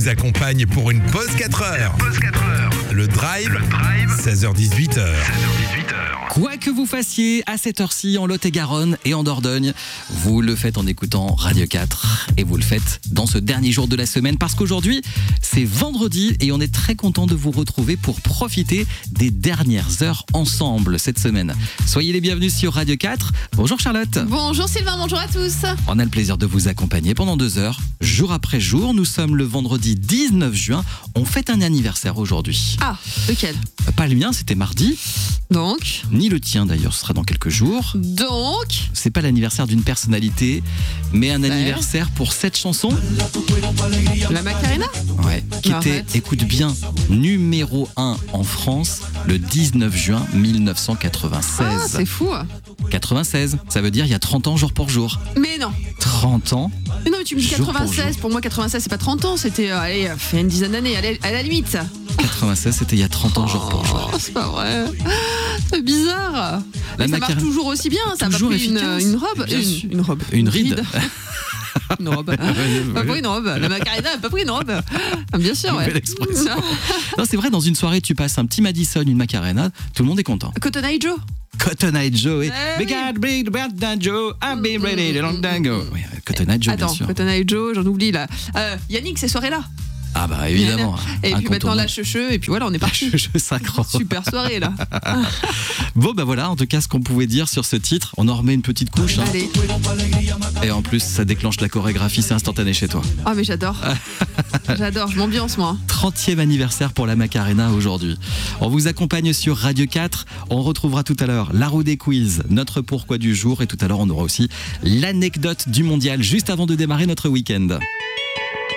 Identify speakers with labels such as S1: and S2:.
S1: vous accompagne pour une pause 4 heures. Le Drive, 16h-18h.
S2: Quoi que vous fassiez à cette heure-ci en Lot-et-Garonne et en Dordogne, vous le faites en écoutant Radio 4 et vous le faites dans ce dernier jour de la semaine parce qu'aujourd'hui c'est vendredi et on est très content de vous retrouver pour profiter des dernières heures ensemble cette semaine. Soyez les bienvenus sur Radio 4. Bonjour Charlotte.
S3: Bonjour Sylvain, bonjour à tous.
S2: On a le plaisir de vous accompagner pendant 2 heures, jour après jour. Nous sommes le vendredi 19 juin. On fête un anniversaire aujourd'hui.
S3: Ah, lequel ?
S2: Pas le mien, c'était mardi.
S3: Donc,
S2: Ni le tien d'ailleurs, ce sera dans quelques jours. C'est pas l'anniversaire d'une personnalité, mais un anniversaire pour cette chanson.
S3: La Macarena ?
S2: Ouais, qui était, écoute bien, numéro 1 en France le 19 juin 1996.
S3: Ah, c'est fou.
S2: 96, ça veut dire il y a 30 ans jour pour jour.
S3: Mais non.
S2: 30 ans.
S3: Mais non, mais tu me dis
S2: Jour pour
S3: 96,
S2: jour.
S3: pour moi 96 c'est pas 30 ans, c'était allez, fait une dizaine d'années, allez, à la limite.
S2: 96, c'était il y a 30 ans jour pour jour.
S3: Oh, c'est pas vrai. C'est bizarre.
S2: La
S3: Mais ça marche
S2: Macarena-
S3: toujours aussi bien, ça
S2: Toujours
S3: va plus
S2: efficace.
S3: une robe,
S2: Bien sûr.
S3: une robe,
S2: Une ride.
S3: Une robe. Pas pris une robe. La Macarena a pas pris une robe. Ah, bien sûr, ouais.
S2: Nouvelle expression. Non, c'est vrai, dans une soirée, tu passes un petit Madison, une Macarena, tout le monde est content.
S3: Cotton Eye Joe.
S2: Cotton Eye Joe,
S3: oui.
S2: Big Hat, Big Bad Joe, I've been ready long time ago. Oui, Cotton Eye Joe, bien
S3: Attends,
S2: sûr.
S3: Cotton Eye Joe, j'en oublie là. Yannick, ces soirées-là.
S2: Ah bah évidemment.
S3: Et puis maintenant la cheveux, et puis voilà, on est parti.
S2: Je sacre.
S3: Super soirée là.
S2: Bon bah voilà, en tout cas ce qu'on pouvait dire sur ce titre, on en remet une petite couche. Hein.
S3: Allez.
S2: Et en plus ça déclenche la chorégraphie, c'est instantané chez toi.
S3: Ah mais j'adore. J'adore, je m'ambiance moi.
S2: 30e anniversaire pour la Macarena aujourd'hui. On vous accompagne sur Radio 4. On retrouvera tout à l'heure la roue des quiz, notre pourquoi du jour. Et tout à l'heure, on aura aussi l'anecdote du mondial juste avant de démarrer notre week-end.